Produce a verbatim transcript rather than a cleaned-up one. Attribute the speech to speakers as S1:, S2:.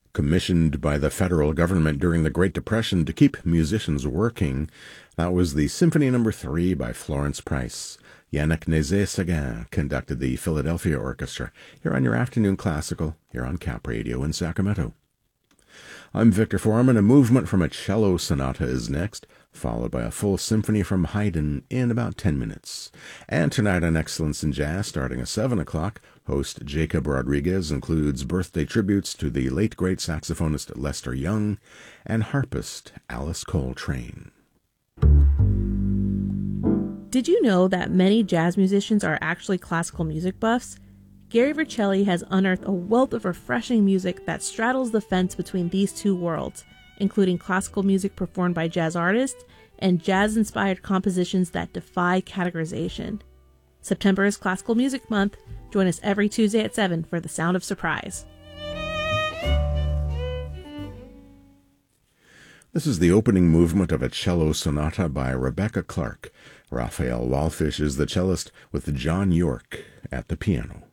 S1: Commissioned by the federal government during the Great Depression to keep musicians working, that was the Symphony Number Three by Florence Price. Yannick Nézet-Séguin conducted the Philadelphia Orchestra. Here on your afternoon classical, here on Cap Radio in Sacramento. I'm Victor Foreman. A movement from a cello sonata is next, followed by a full symphony from Haydn in about ten minutes. And tonight on Excellence in Jazz, starting at seven o'clock, host Jacob Rodriguez includes birthday tributes to the late great saxophonist Lester Young and harpist Alice Coltrane.
S2: Did you know that many jazz musicians are actually classical music buffs? Gary Vercelli has unearthed a wealth of refreshing music that straddles the fence between these two worlds, including classical music performed by jazz artists and jazz-inspired compositions that defy categorization. September is Classical Music Month. Join us every Tuesday at seven for The Sound of Surprise.
S1: This is the opening movement of a cello sonata by Rebecca Clark. Raphael Wallfish is the cellist with John York at the piano.